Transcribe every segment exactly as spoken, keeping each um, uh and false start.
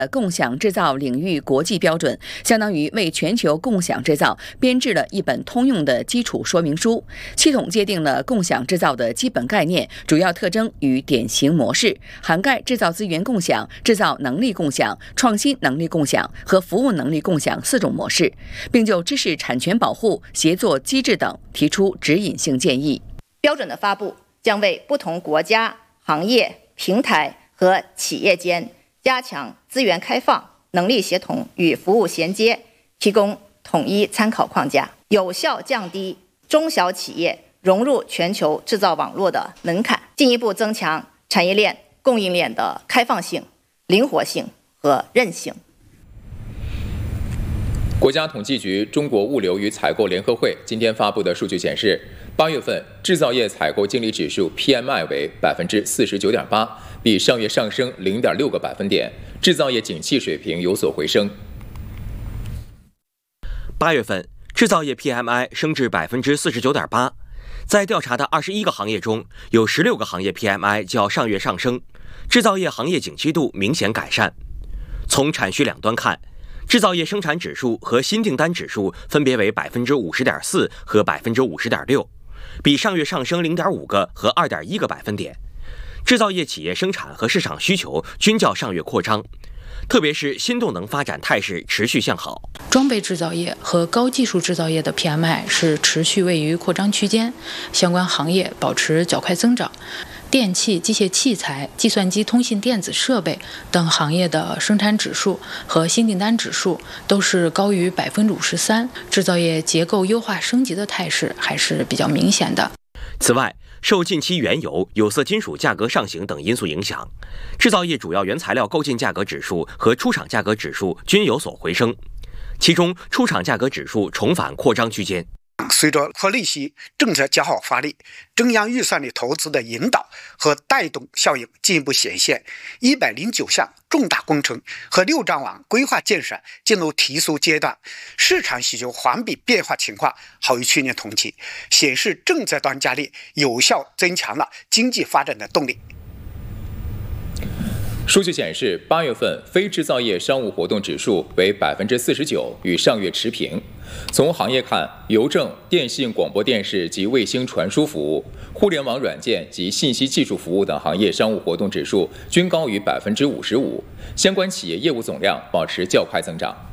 共享制造领域国际标准，相当于为全球共享制造编制了一本通用的基础说明书，系统界定了共享制造的基本概念、主要特征与典型模式，涵盖制造资源共享、制造能力共享、创新能力共享和服务能力共享四种模式，并就知识产权保护、协作机制等提出指引性建议。 标准的发布将为不同国家、行业、平台和企业间加强资源开放、能力协同与服务衔接提供统一参考框架，有效降低中小企业融入全球制造网络的门槛，进一步增强产业链、供应链的开放性、灵活性和韧性。 国家统计局中国物流与采购联合会今天发布的数据显示，八月份制造业采购经理指数 P M I 为百分之四十九点八，比上月上升零点六个百分点，制造业景气水平有所回升。 八月份制造业 P M I 升至百分之四十九点八，在调查的二十一个行业中，有十六个行业 P M I 较上月上升，制造业行业景气度明显改善。从产需两端看，制造业生产指数和新订单指数分别为百分之五十点四和百分之五十点六，比上月上升零点五个和二点一个百分点。制造业企业生产和市场需求均较上月扩张，特别是新动能发展态势持续向好。 装备制造业和高技术制造业的 P M I 是持续位于扩张区间，相关行业保持较快增长。电气、机械器材、计算机通信电子设备等行业的生产指数和新订单指数都是高于百分之五十三，制造业结构优化升级的态势还是比较明显的。 此外，受近期原油、有色金属价格上行等因素影响，制造业主要原材料购进价格指数和出厂价格指数均有所回升，其中出厂价格指数重返扩张区间。 随着扩内需政策较好发力，中央预算的投资的引导和带动效应进一步显现，一百零九项重大工程和六张网规划建设进入提速阶段，市场需求环比变化情况好于去年同期，显示政策端加力有效增强了经济发展的动力。 数据显示，八月份非制造业商务活动指数为百分之四十九，与上月持平。从行业看，邮政、电信、广播电视及卫星传输服务、互联网软件及信息技术服务等行业商务活动指数均高于百分之五十五，相关企业业务总量保持较快增长。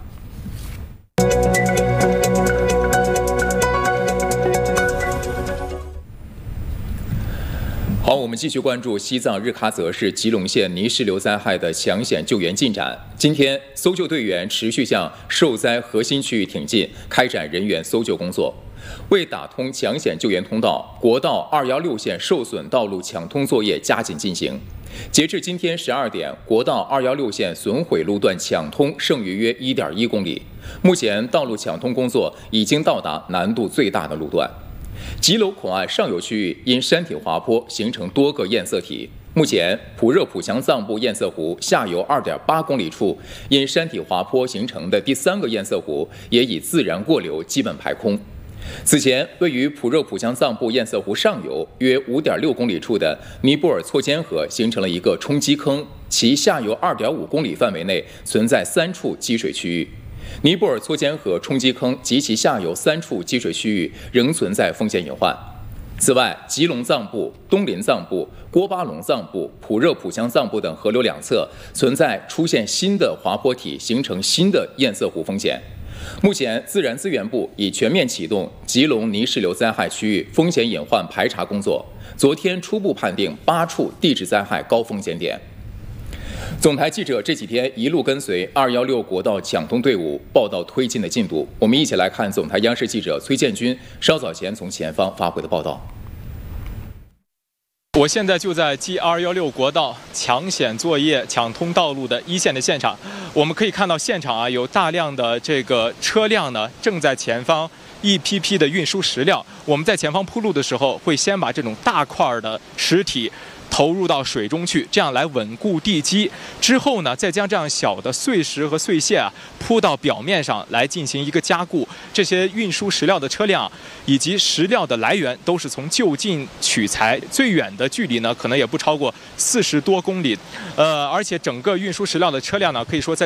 好，我们继续关注西藏日喀则市吉隆县泥石流灾害的抢险救援进展。今天，搜救队员持续向受灾核心区域挺进，开展人员搜救工作。为打通抢险救援通道，国道二一六线受损道路抢通作业加紧进行。截至今天十二点，国道二一六线损毁路段抢通剩余约 一点一公里。目前，道路抢通工作已经到达难度最大的路段。吉楼口岸上游区域因山体滑坡形成多个堰塞体，目前普热普强藏布堰塞湖下游 二点八公里处因山体滑坡形成的第三个堰塞湖也已自然过流基本排空。此前，位于普热普强藏布堰塞湖上游约 五点六公里处的尼泊尔错间河形成了一个冲积坑，其下游 二点五公里范围内存在三处积水区域。尼泊尔错间河冲积坑及其下游三处积水区域仍存在风险隐患。此外，吉隆藏布、东林藏布、郭巴隆藏布、普热普强藏布等河流两侧存在出现新的滑坡体，形成新的堰塞湖风险。目前，自然资源部已全面启动吉隆泥石流灾害区域风险隐患排查工作，昨天初步判定八处地质灾害高风险点。总台记者这几天一路跟随二一六国道抢通队伍报道推进的进度，我们一起来看总台央视记者崔建军稍早前从前方发回的报道。 我现在就在 G 二一六国道抢险作业抢通道路的一线的现场，我们可以看到现场啊有大量的这个车辆呢正在前方一批批的运输石料。我们在前方铺路的时候，会先把这种大块的石体投入到水中去，这样来稳固地基。之后呢，再将这样小的碎石和碎屑啊铺到表面上来进行一个加固。这些运输石料的车辆以及石料的来源都是从就近取材，最远的距离呢可能也不超过四十多公里。呃，而且整个运输石料的车辆呢，可以说在